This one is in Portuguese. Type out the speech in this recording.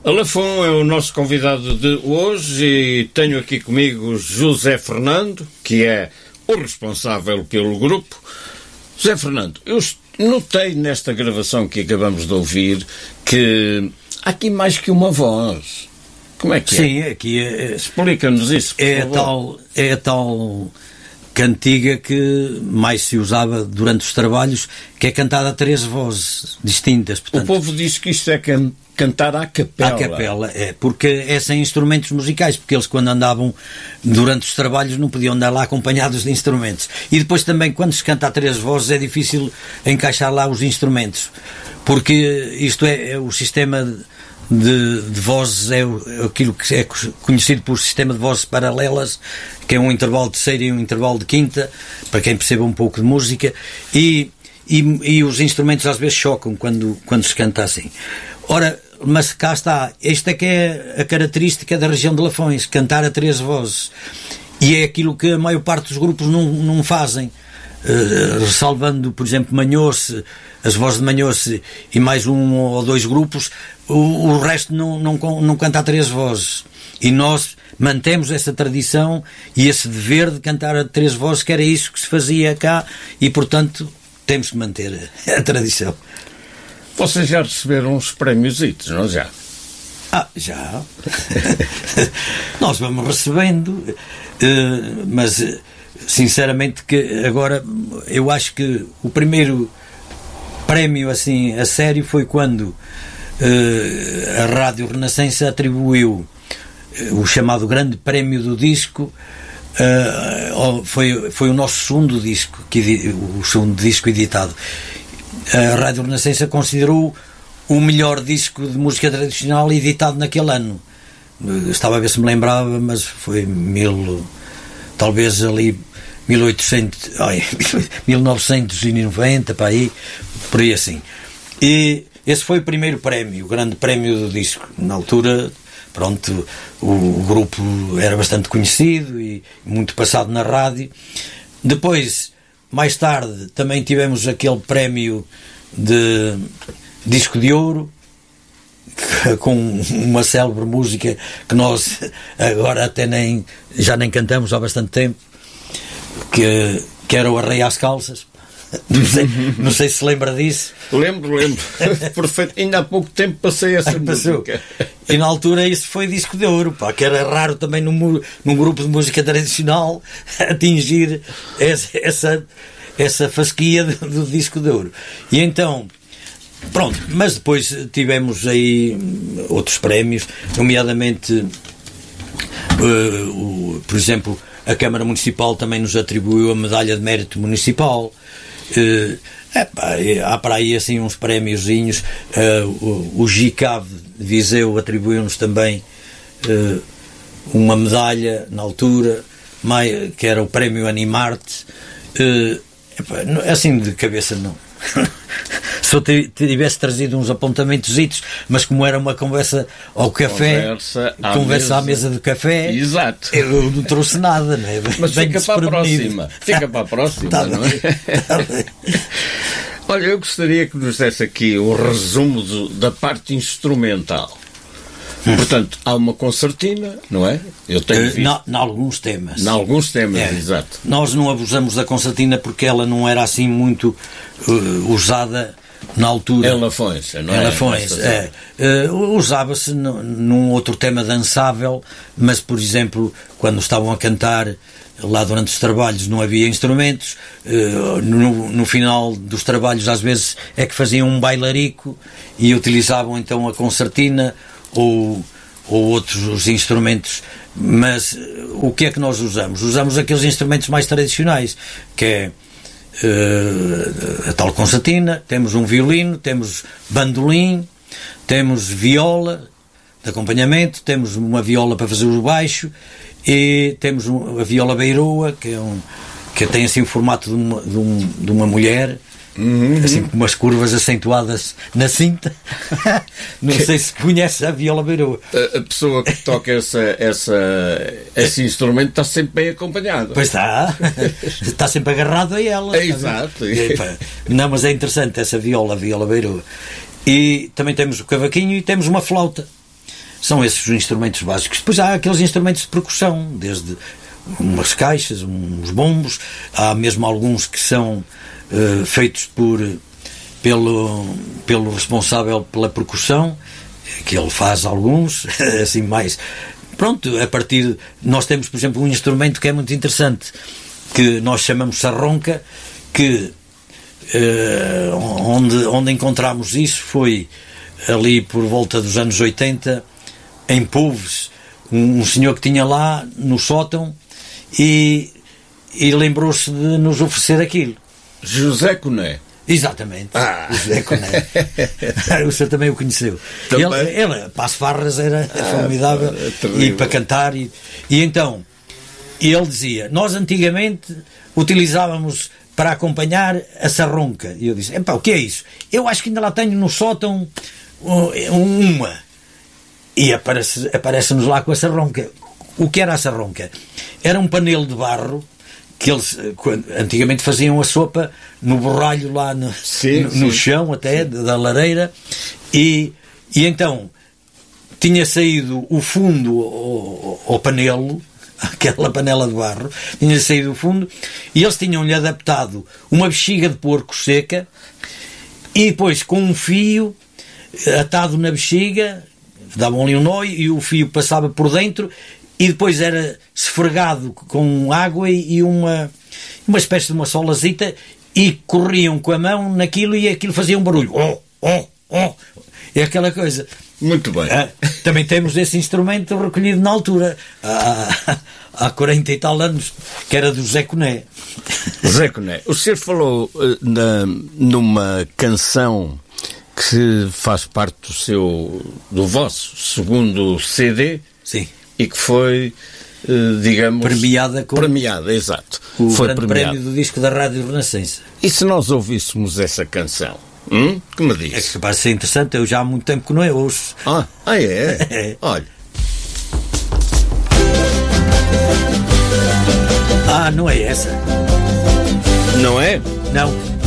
Lafon é o nosso convidado de hoje e tenho aqui comigo José Fernando, que é o responsável pelo grupo. José Fernando, eu notei nesta gravação que acabamos de ouvir que há aqui mais que uma voz. Como é que é? Sim, aqui explica-nos isso, por favor. É a tal cantiga que mais se usava durante os trabalhos, que é cantada a 3 vozes distintas. Portanto, o povo diz que isto é cantar à capela. À capela, porque é sem instrumentos musicais, porque eles quando andavam durante os trabalhos não podiam andar lá acompanhados de instrumentos. E depois também, quando se canta a 3 vozes, é difícil encaixar lá os instrumentos, porque isto é o sistema de vozes, é aquilo que é conhecido por sistema de vozes paralelas, que é um intervalo de terceira e um intervalo de quinta, para quem perceba um pouco de música, e os instrumentos às vezes chocam quando se canta assim. Ora, mas cá está, esta é que é a característica da região de Lafões, cantar a 3 vozes, e é aquilo que a maior parte dos grupos não fazem. Ressalvando, por exemplo, Manhoce, as vozes de Manhoce e mais 1 ou 2 grupos, o resto não canta a 3 vozes. E nós mantemos essa tradição e esse dever de cantar a 3 vozes, que era isso que se fazia cá, e portanto temos que manter a tradição. Vocês já receberam uns prémiositos, não já? Já. Nós vamos recebendo, mas sinceramente que agora eu acho que o primeiro prémio assim a sério foi quando a Rádio Renascença atribuiu o chamado Grande Prémio do Disco. Foi o nosso segundo disco, o segundo disco editado. A Rádio Renascença considerou o melhor disco de música tradicional editado naquele ano. Estava a ver se me lembrava, mas foi talvez ali 1990, para aí, por aí assim. E esse foi o primeiro prémio, o Grande Prémio do Disco. Na altura, pronto, o grupo era bastante conhecido e muito passado na rádio. Depois, mais tarde, também tivemos aquele prémio de Disco de Ouro, com uma célebre música que nós agora até já nem cantamos há bastante tempo, que era o Arreia às Calças. Não sei se lembra disso. Lembro. Perfeito. Ainda há pouco tempo passei essa música. E na altura isso foi Disco de Ouro, que era raro também num grupo de música tradicional atingir essa fasquia do Disco de Ouro. E então, pronto, mas depois tivemos aí outros prémios, nomeadamente, por exemplo, a Câmara Municipal também nos atribuiu a Medalha de Mérito Municipal. Há para aí assim uns prémiozinhos. O GICAV de Viseu atribuiu-nos também uma medalha na altura, que era o Prémio Animarte. Assim de cabeça não. Se eu tivesse trazido uns apontamentositos, mas como era uma conversa ao café, conversa à mesa do café, exato, eu não trouxe nada, não é? Mas fica para a próxima. Tá não é? Tá bem. Olha, eu gostaria que nos desse aqui o resumo da parte instrumental. Portanto, há uma concertina, não é? Eu tenho visto. Em alguns temas. Em alguns temas, exato. Nós não abusamos da concertina porque ela não era assim muito usada na altura. Em Lafões, não é? Em Lafões, usava-se num outro tema dançável, mas, por exemplo, quando estavam a cantar lá durante os trabalhos não havia instrumentos, no final dos trabalhos às vezes é que faziam um bailarico e utilizavam então a concertina ou outros instrumentos. Mas o que é que nós usamos? Usamos aqueles instrumentos mais tradicionais, que é a tal concertina, temos um violino, temos bandolim, temos viola de acompanhamento, temos uma viola para fazer o baixo e temos a viola beiroa, que tem assim o formato de uma mulher, assim com umas curvas acentuadas na cinta. Não sei se conhece a viola beiroa. A pessoa que toca esse instrumento está sempre bem acompanhado. Pois está sempre agarrado a ela. Exato. Não, mas é interessante essa viola beiroa. E também temos o cavaquinho e temos uma flauta. São esses os instrumentos básicos. Depois há aqueles instrumentos de percussão, desde umas caixas, uns bombos, há mesmo alguns que são feitos pelo responsável pela percussão, que ele faz alguns, assim mais... Pronto, a partir... Nós temos, por exemplo, um instrumento que é muito interessante, que nós chamamos sarronca, que onde encontramos isso foi ali por volta dos anos 80, em Poves, um senhor que tinha lá no sótão e lembrou-se de nos oferecer aquilo. José Coné. Exatamente, José Coné. O senhor também o conheceu. Ele para as farras era formidável, e para cantar. E então, ele dizia, nós antigamente utilizávamos para acompanhar a sarronca. E eu disse, epá, o que é isso? Eu acho que ainda lá tenho no sótão uma. E aparece-nos lá com a sarronca. O que era a sarronca? Era um panelo de barro que eles antigamente faziam a sopa no borralho lá no chão até, da lareira, e então tinha saído o fundo ao panelo, aquela panela de barro, tinha saído o fundo, e eles tinham-lhe adaptado uma bexiga de porco seca, e depois com um fio atado na bexiga, davam ali um nó e o fio passava por dentro, e depois era esfregado com água e uma espécie de uma solazita, e corriam com a mão naquilo e aquilo fazia um barulho. É aquela coisa. Muito bem. Também temos esse instrumento recolhido na altura, há 40 e tal anos, que era do Zé Coné. Zé Coné, o senhor falou numa canção que faz parte do vosso segundo CD. Sim. E que foi, digamos... Premiada, exato. O grande prémio do disco da Rádio Renascença. E se nós ouvíssemos essa canção? Que me diz? É que vai ser interessante, eu já há muito tempo que não a ouço. É? Olha. Não é essa. Não é? Não.